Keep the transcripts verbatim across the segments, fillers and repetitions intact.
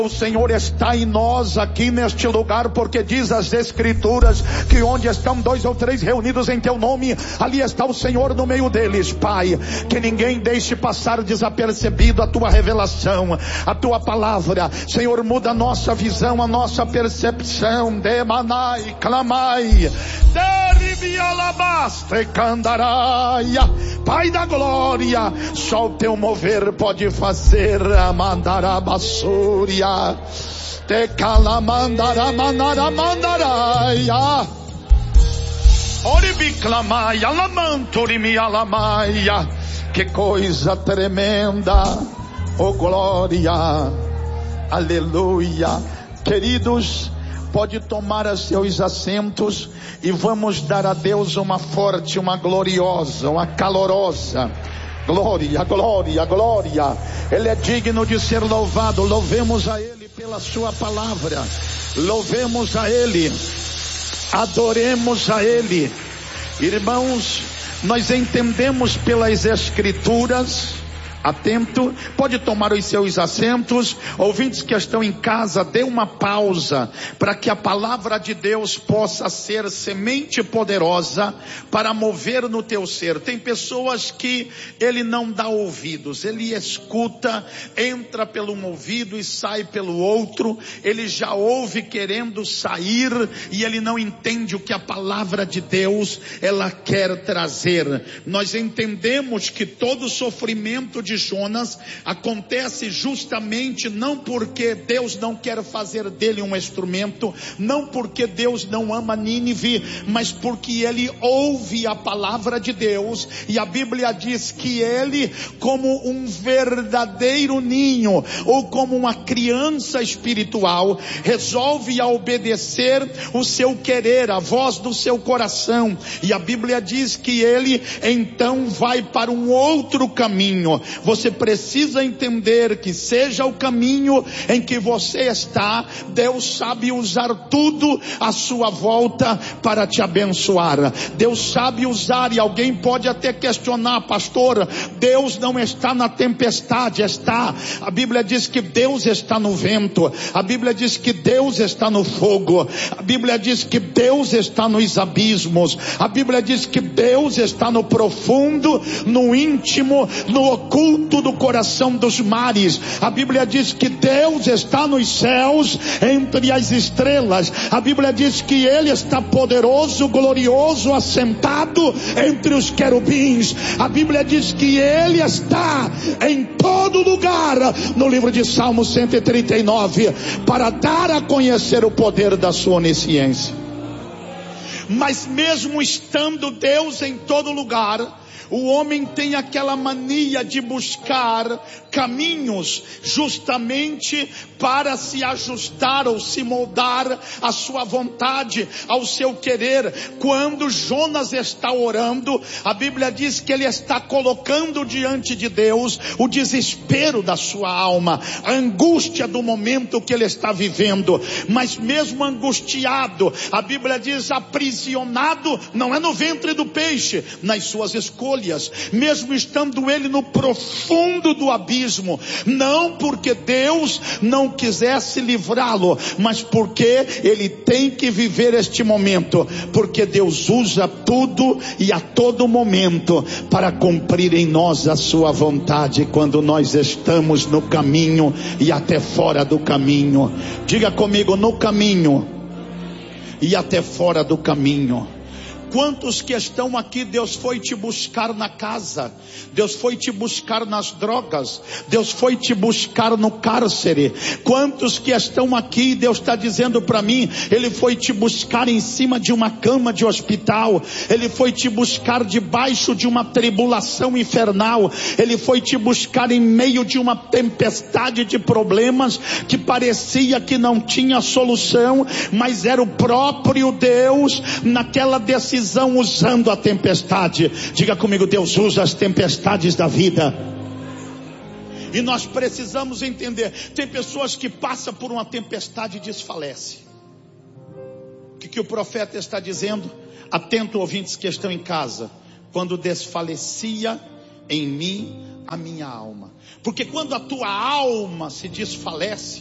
O Senhor está em nós aqui neste lugar, porque diz as Escrituras que onde estão dois ou três reunidos em teu nome, ali está o Senhor no meio deles. Pai, que ninguém deixe passar desapercebido a tua revelação, a tua palavra. Senhor, muda a nossa visão, a nossa percepção. Demanai, clamai, deribialabaste, candaraia. Pai da glória, só o teu mover pode fazer. Amandarabassúria, te calamandara manara mandaraia, oribiclamaia, lamanturi alamaia. Que coisa tremenda, oh glória, aleluia. Queridos, pode tomar os seus assentos e vamos dar a Deus uma forte, uma gloriosa, uma calorosa glória, glória, glória. Ele é digno de ser louvado. Louvemos a Ele pela sua palavra, louvemos a Ele, adoremos a Ele. Irmãos, nós entendemos pelas Escrituras. Atento, pode tomar os seus assentos. Ouvintes que estão em casa, dê uma pausa para que a palavra de Deus possa ser semente poderosa para mover no teu ser. Tem pessoas que ele não dá ouvidos, ele escuta, entra pelo um ouvido e sai pelo outro. Ele já ouve querendo sair e ele não entende o que a palavra de Deus ela quer trazer. Nós entendemos que todo sofrimento de de Jonas acontece justamente não porque Deus não quer fazer dele um instrumento, não porque Deus não ama Nínive, mas porque ele ouve a palavra de Deus, e a Bíblia diz que ele, como um verdadeiro ninho, ou como uma criança espiritual, resolve a obedecer o seu querer, a voz do seu coração, e a Bíblia diz que ele então vai para um outro caminho. Você precisa entender que seja o caminho em que você está, Deus sabe usar tudo à sua volta para te abençoar. Deus sabe usar, e alguém pode até questionar: pastor, Deus não está na tempestade. Está. A Bíblia diz que Deus está no vento, a Bíblia diz que Deus está no fogo, a Bíblia diz que Deus está nos abismos, a Bíblia diz que Deus está no profundo, no íntimo, no oculto do coração dos mares. A Bíblia diz que Deus está nos céus, entre as estrelas. A Bíblia diz que Ele está poderoso, glorioso, assentado entre os querubins. A Bíblia diz que Ele está em todo lugar, no livro de Salmo cento e trinta e nove, para dar a conhecer o poder da sua onisciência. Mas mesmo estando Deus em todo lugar, o homem tem aquela mania de buscar caminhos justamente para se ajustar ou se moldar à sua vontade, ao seu querer. Quando Jonas está orando, a Bíblia diz que ele está colocando diante de Deus o desespero da sua alma, a angústia do momento que ele está vivendo. Mas mesmo angustiado, a Bíblia diz aprisionado, não é no ventre do peixe, nas suas escolhas. Mesmo estando ele no profundo do abismo, não porque Deus não quisesse livrá-lo, mas porque ele tem que viver este momento, porque Deus usa tudo e a todo momento para cumprir em nós a sua vontade, quando nós estamos no caminho e até fora do caminho. Diga comigo: no caminho e até fora do caminho. Quantos que estão aqui, Deus foi te buscar na casa, Deus foi te buscar nas drogas, Deus foi te buscar no cárcere. Quantos que estão aqui, Deus está dizendo para mim, Ele foi te buscar em cima de uma cama de hospital, Ele foi te buscar debaixo de uma tribulação infernal, Ele foi te buscar em meio de uma tempestade de problemas que parecia que não tinha solução, mas era o próprio Deus naquela decisão usando a tempestade. Diga comigo: Deus usa as tempestades da vida. E nós precisamos entender, tem pessoas que passam por uma tempestade e desfalecem. O que, que o profeta está dizendo? Atento, ouvintes que estão em casa: quando desfalecia em mim a minha alma. Porque quando a tua alma se desfalece,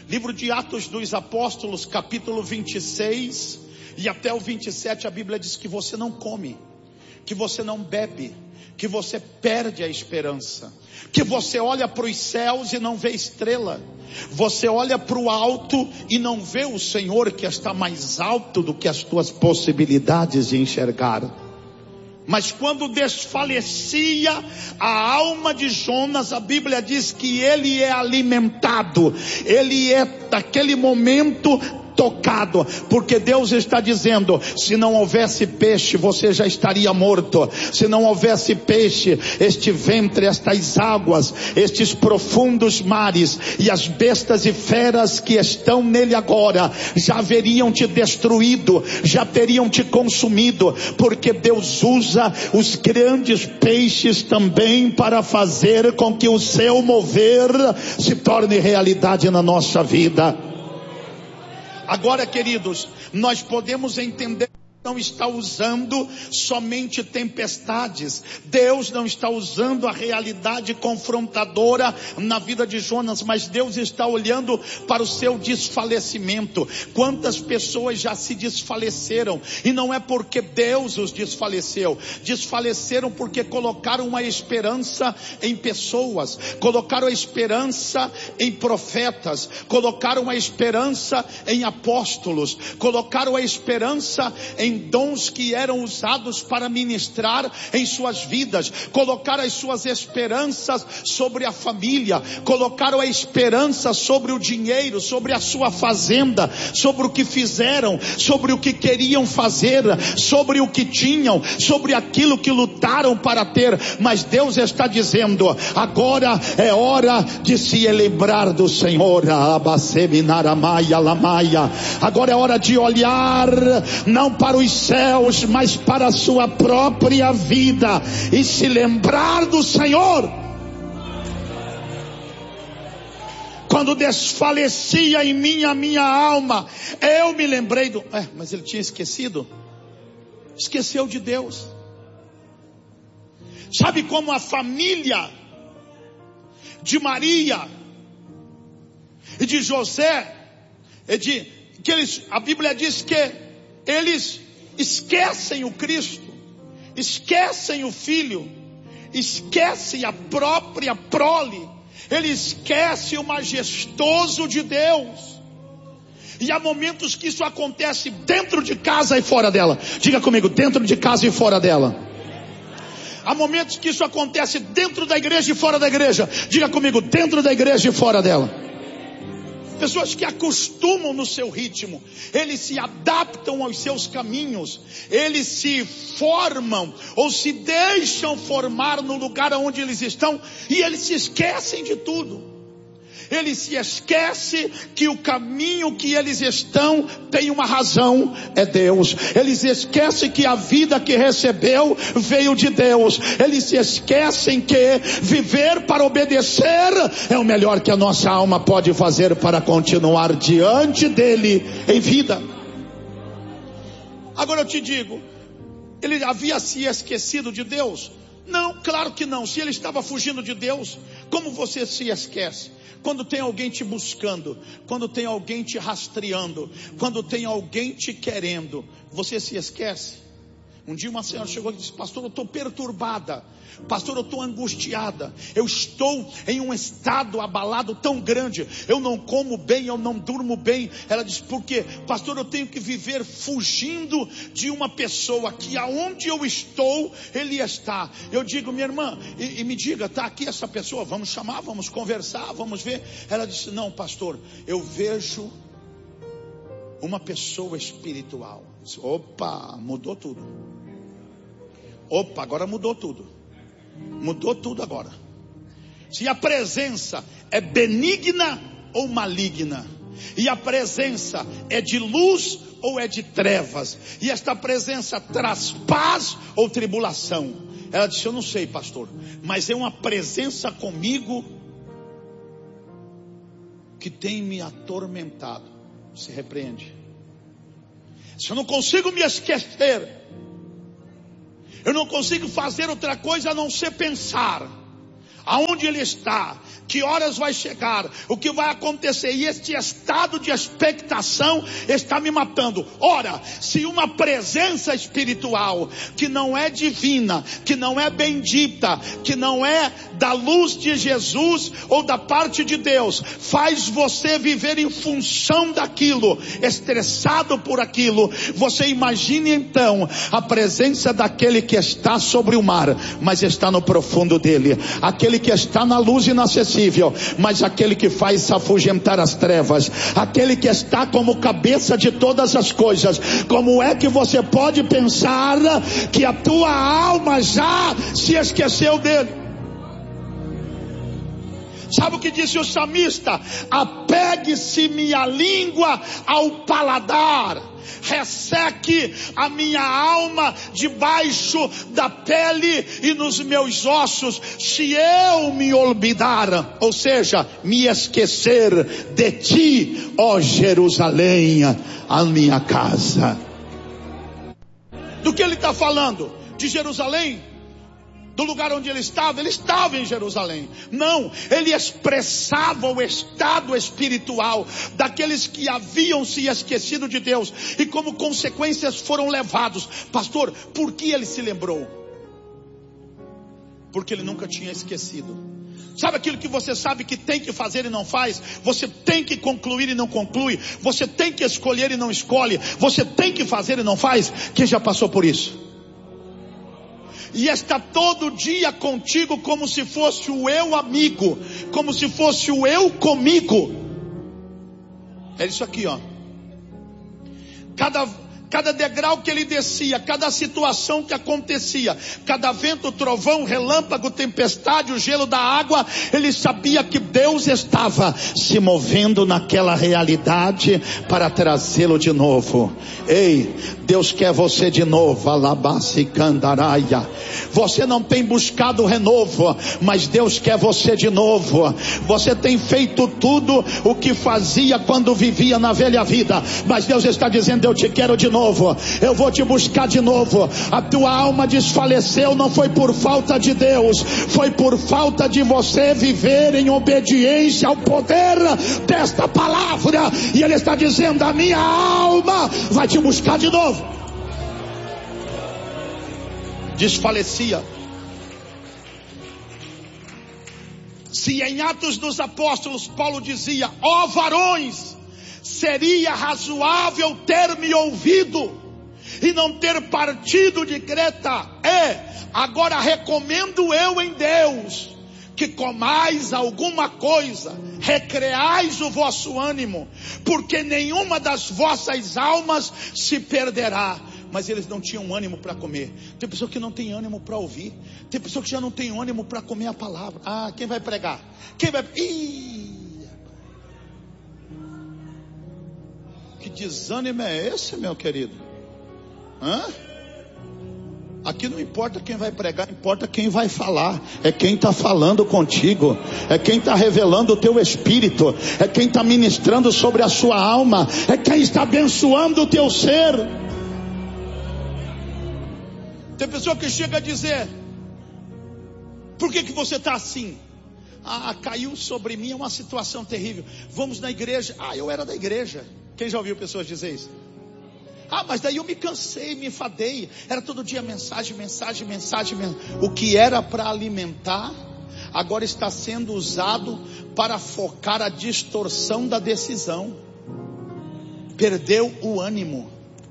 Livro de Atos dos Apóstolos, capítulo vinte e seis e até o vinte e sete, a Bíblia diz que você não come, que você não bebe, que você perde a esperança, que você olha para os céus e não vê estrela, você olha para o alto e não vê o Senhor que está mais alto do que as tuas possibilidades de enxergar. Mas quando desfalecia a alma de Jonas, a Bíblia diz que ele é alimentado, ele é naquele momento tocado, porque Deus está dizendo: se não houvesse peixe, você já estaria morto. Se não houvesse peixe, este ventre, estas águas, estes profundos mares e as bestas e feras que estão nele agora, já haveriam te destruído, já teriam te consumido, porque Deus usa os grandes peixes também para fazer com que o seu mover se torne realidade na nossa vida. Agora, queridos, nós podemos entender que não está usando somente tempestades. Deus não está usando a realidade confrontadora na vida de Jonas, mas Deus está olhando para o seu desfalecimento. Quantas pessoas já se desfaleceram, e não é porque Deus os desfaleceu, desfaleceram porque colocaram a esperança em pessoas, colocaram a esperança em profetas, colocaram a esperança em apóstolos, colocaram a esperança em dons que eram usados para ministrar em suas vidas, colocaram as suas esperanças sobre a família, colocaram a esperança sobre o dinheiro, sobre a sua fazenda, sobre o que fizeram, sobre o que queriam fazer, sobre o que tinham, sobre aquilo que lutaram para ter. Mas Deus está dizendo: agora é hora de se lembrar do Senhor. Agora é hora de olhar não para os céus, mas para a sua própria vida e se lembrar do Senhor. Quando desfalecia em mim a minha alma, eu me lembrei do... É, mas ele tinha esquecido. Esqueceu de Deus. Sabe como a família de Maria e de José, e de, que eles, a Bíblia diz que eles esquecem o Cristo, esquecem o Filho, esquecem a própria prole, ele esquece o majestoso de Deus. E há momentos que isso acontece dentro de casa e fora dela. Diga comigo: dentro de casa e fora dela. Há momentos que isso acontece dentro da igreja e fora da igreja. Diga comigo: dentro da igreja e fora dela. Pessoas que acostumam no seu ritmo, eles se adaptam aos seus caminhos, eles se formam ou se deixam formar no lugar onde eles estão, e eles se esquecem de tudo. Eles se esquecem que o caminho que eles estão tem uma razão, é Deus. Eles esquecem que a vida que recebeu veio de Deus. Eles se esquecem que viver para obedecer é o melhor que a nossa alma pode fazer para continuar diante dele em vida. Agora eu te digo, ele havia se esquecido de Deus? Não, claro que não. Se ele estava fugindo de Deus, como você se esquece? Quando tem alguém te buscando, quando tem alguém te rastreando, quando tem alguém te querendo, você se esquece? Um dia uma senhora chegou e disse: pastor, eu estou perturbada, pastor, eu estou angustiada, eu estou em um estado abalado tão grande, eu não como bem, eu não durmo bem. Ela disse: por quê? Pastor, eu tenho que viver fugindo de uma pessoa que aonde eu estou, ele está. Eu digo: minha irmã, e, e me diga, está aqui essa pessoa, vamos chamar, vamos conversar, vamos ver. Ela disse: não, pastor, eu vejo uma pessoa espiritual. Disse: opa, mudou tudo. Opa, agora mudou tudo. Mudou tudo agora. Se a presença é benigna ou maligna, e a presença é de luz ou é de trevas, e esta presença traz paz ou tribulação. Ela disse: eu não sei, pastor, mas é uma presença comigo que tem me atormentado. Se repreende. Se eu não consigo me esquecer, eu não consigo fazer outra coisa a não ser pensar, aonde ele está, que horas vai chegar, o que vai acontecer, e este estado de expectação está me matando. Ora, se uma presença espiritual que não é divina, que não é bendita, que não é da luz de Jesus ou da parte de Deus, faz você viver em função daquilo, estressado por aquilo, você imagine então a presença daquele que está sobre o mar, mas está no profundo dele, aquele que está na luz inacessível, mas aquele que faz afugentar as trevas, aquele que está como cabeça de todas as coisas. Como é que você pode pensar que a tua alma já se esqueceu dele? Sabe o que disse o salmista? Apegue-se minha língua ao paladar, resseque a minha alma debaixo da pele e nos meus ossos, se eu me olvidar, ou seja, me esquecer de ti, ó Jerusalém, a minha casa. Do que ele está falando? De Jerusalém? Do lugar onde ele estava? Ele estava em Jerusalém. Não, ele expressava o estado espiritual daqueles que haviam se esquecido de Deus e como consequências foram levados. Pastor, por que ele se lembrou? Porque ele nunca tinha esquecido. Sabe aquilo que você sabe que tem que fazer e não faz? Você tem que concluir e não conclui. Você tem que escolher e não escolhe. Você tem que fazer e não faz. Quem já passou por isso? E está todo dia contigo como se fosse o eu amigo, como se fosse o eu comigo. É isso aqui, ó. Cada, cada degrau que ele descia, cada situação que acontecia, cada vento, trovão, relâmpago, tempestade, o gelo da água, ele sabia que Deus estava se movendo naquela realidade para trazê-lo de novo. Ei, Deus quer você de novo. Alabasi candaraia. Você não tem buscado renovo, mas Deus quer você de novo. Você tem feito tudo o que fazia quando vivia na velha vida, mas Deus está dizendo: eu te quero de novo, eu vou te buscar de novo. A tua alma desfaleceu, não foi por falta de Deus, foi por falta de você viver em obediência ao poder desta palavra. E Ele está dizendo: a minha alma vai te buscar de novo. Desfalecia. Se em Atos dos Apóstolos Paulo dizia: ó varões, seria razoável ter me ouvido e não ter partido de Creta. É, agora recomendo eu em Deus que comais alguma coisa, recreais o vosso ânimo, porque nenhuma das vossas almas se perderá. Mas eles não tinham ânimo para comer. Tem pessoa que não tem ânimo para ouvir. Tem pessoa que já não tem ânimo para comer a palavra. Ah, quem vai pregar? Quem vai... Ih, que desânimo é esse, meu querido? Hã? Aqui não importa quem vai pregar, importa quem vai falar. É quem está falando contigo, é quem está revelando o teu espírito, é quem está ministrando sobre a sua alma, é quem está abençoando o teu ser. Tem pessoa que chega a dizer: por que que você está assim? Ah, caiu sobre mim uma situação terrível. Vamos na igreja. Ah, eu era da igreja. Quem já ouviu pessoas dizer isso? Ah, mas daí eu me cansei, me enfadei. Era todo dia mensagem, mensagem, mensagem, mensagem. O que era para alimentar, agora está sendo usado para focar a distorção da decisão. Perdeu o ânimo.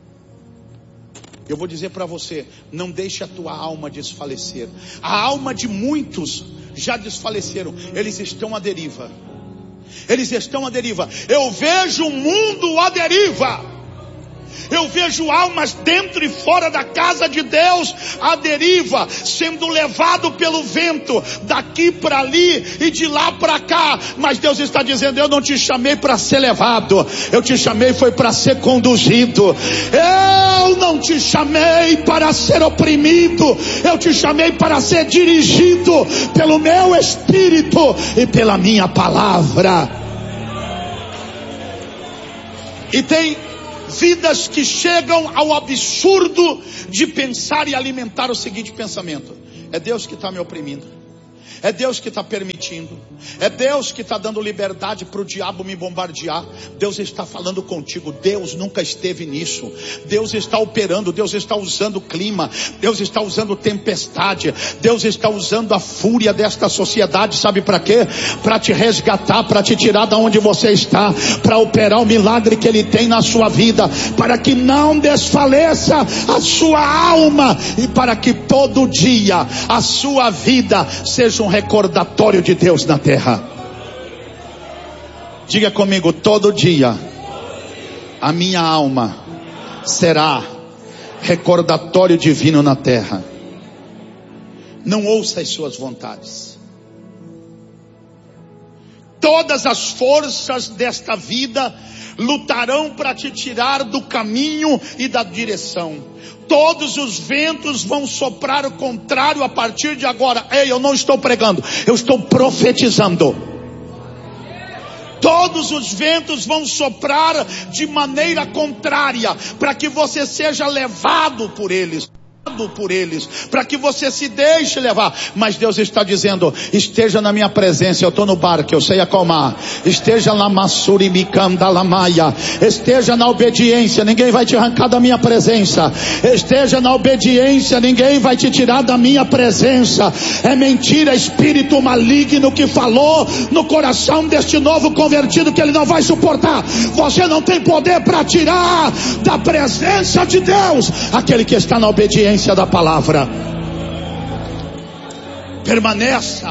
Eu vou dizer para você: não deixe a tua alma desfalecer. A alma de muitos já desfaleceram. Eles estão à deriva. Eles estão à deriva. Eu vejo o mundo à deriva. Eu vejo almas dentro e fora da casa de Deus à deriva, sendo levado pelo vento, daqui para ali e de lá para cá. Mas Deus está dizendo: eu não te chamei para ser levado, eu te chamei foi para ser conduzido. Eu não te chamei para ser oprimido, eu te chamei para ser dirigido pelo meu Espírito e pela minha palavra. E tem vidas que chegam ao absurdo de pensar e alimentar o seguinte pensamento: é Deus que está me oprimindo, É Deus que está permitindo. É Deus que está dando liberdade para o diabo me bombardear. Deus está falando contigo. Deus nunca esteve nisso. Deus está operando. Deus está usando o clima. Deus está usando tempestade. Deus está usando a fúria desta sociedade. Sabe para quê? Para te resgatar, para te tirar da onde você está, para operar o milagre que Ele tem na sua vida, para que não desfaleça a sua alma e para que todo dia a sua vida seja um recordatório de Deus na terra. Diga comigo: todo dia a minha alma será recordatório divino na terra. Não ouça as suas vontades. Todas as forças desta vida lutarão para te tirar do caminho e da direção. Todos os ventos vão soprar o contrário a partir de agora. Ei, eu não estou pregando, eu estou profetizando. Todos os ventos vão soprar de maneira contrária, para que você seja levado por eles. por eles, para que você se deixe levar. Mas Deus está dizendo: esteja na minha presença. Eu estou no barco, eu sei acalmar. Esteja lá, Massuri Mikanda Lamaia. Esteja na obediência, ninguém vai te arrancar da minha presença. Esteja na obediência, ninguém vai te tirar da minha presença. É mentira, espírito maligno que falou no coração deste novo convertido que ele não vai suportar. Você não tem poder para tirar da presença de Deus aquele que está na obediência da palavra. Permaneça.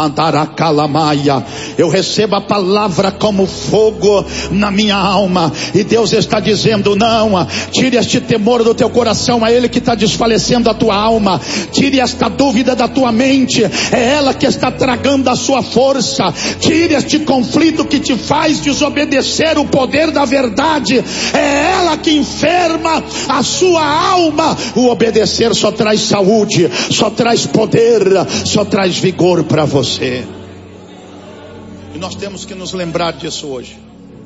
Eu recebo a palavra como fogo na minha alma. E Deus está dizendo: não, tire este temor do teu coração. É Ele que está desfalecendo a tua alma. Tire esta dúvida da tua mente. É ela que está tragando a sua força. Tire este conflito que te faz desobedecer o poder da verdade. É ela que enferma a sua alma. O obedecer só traz saúde, só traz poder, só traz vigor para você. E nós temos que nos lembrar disso hoje.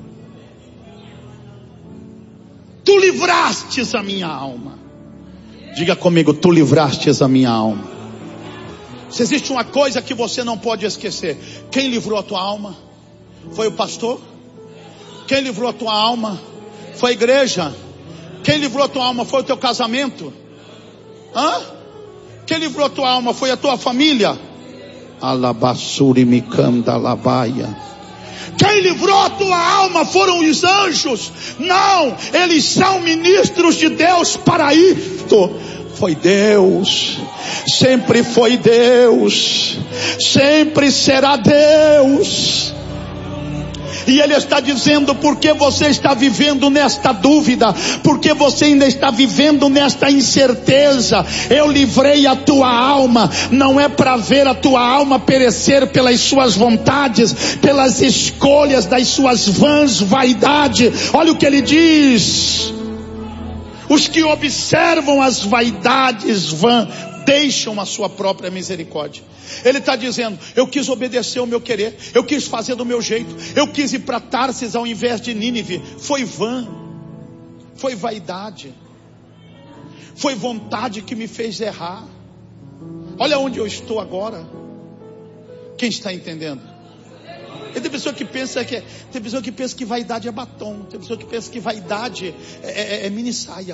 Tu livrastes a minha alma. Diga comigo: tu livrastes a minha alma. Se existe uma coisa que você não pode esquecer: quem livrou a tua alma? Foi o pastor? Quem livrou a tua alma? Foi a igreja? Quem livrou a tua alma? Foi o teu casamento? Hã? Quem livrou a tua alma? Foi a tua família? Alabassuri Mikanda Labaia. Quem livrou a tua alma foram os anjos? Não, eles são ministros de Deus para isto. Foi Deus, sempre foi Deus, sempre será Deus. E Ele está dizendo: porque você está vivendo nesta dúvida, porque você ainda está vivendo nesta incerteza, eu livrei a tua alma. Não é para ver a tua alma perecer pelas suas vontades, pelas escolhas das suas vãs vaidades. Olha o que Ele diz: os que observam as vaidades vãs deixam a sua própria misericórdia. Ele está dizendo: eu quis obedecer o meu querer, eu quis fazer do meu jeito, eu quis ir para Tarsis ao invés de Nínive. Foi vã, foi vaidade, foi vontade que me fez errar. Olha onde eu estou agora. Quem está entendendo? E tem pessoa que pensa que tem pessoa que pensa que vaidade é batom, tem pessoa que pensa que vaidade é, é, é mini saia.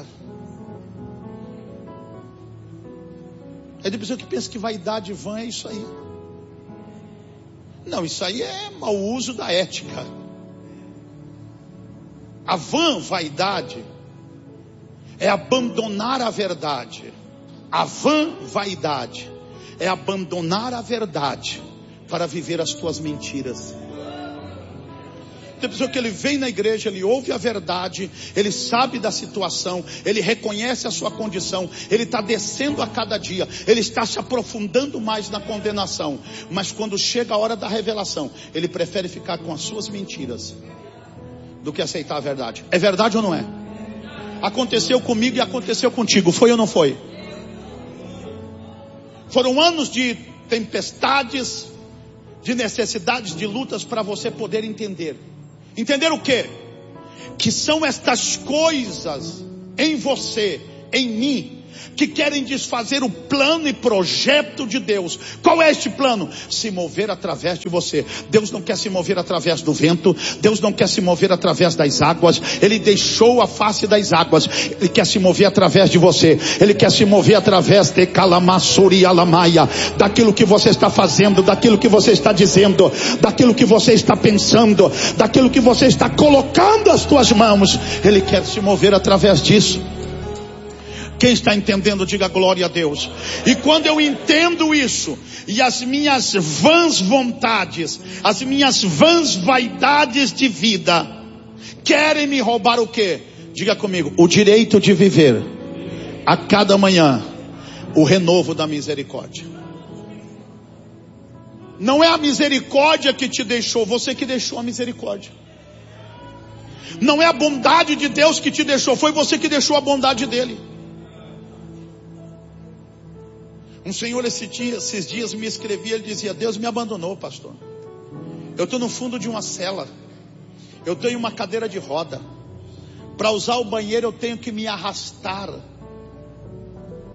É de pessoa que pensa que vaidade vã é isso aí. Não, isso aí é mau uso da ética. A vã vaidade é abandonar a verdade. A vã vaidade é abandonar a verdade para viver as tuas mentiras. Tem pessoa que ele vem na igreja, ele ouve a verdade, ele sabe da situação, ele reconhece a sua condição, ele está descendo a cada dia, ele está se aprofundando mais na condenação. Mas quando chega a hora da revelação, ele prefere ficar com as suas mentiras do que aceitar a verdade. É verdade ou não é? Aconteceu comigo e aconteceu contigo. Foi ou não foi? Foram anos de tempestades, de necessidades, de lutas para você poder entender. Entender o quê? Que são estas coisas em você, em mim, que querem desfazer o plano e projeto de Deus. Qual é este plano? Se mover através de você. Deus não quer se mover através do vento, Deus não quer se mover através das águas. Ele deixou a face das águas. Ele quer se mover através de você. Ele quer se mover através de Calamassuri Alamaia, daquilo que você está fazendo, daquilo que você está dizendo, daquilo que você está pensando, daquilo que você está colocando as tuas mãos. Ele quer se mover através disso. Quem está entendendo, diga glória a Deus. E quando eu entendo isso, e as minhas vãs vontades, as minhas vãs vaidades de vida, querem me roubar o quê? Diga comigo, o direito de viver a cada manhã o renovo da misericórdia. Não é a misericórdia que te deixou, você que deixou a misericórdia. Não é a bondade de Deus que te deixou, foi você que deixou a bondade dele. Um senhor esse dia, esses dias me escrevia, ele dizia: Deus me abandonou, pastor. Eu estou no fundo de uma cela, eu tenho uma cadeira de roda, para usar o banheiro eu tenho que me arrastar.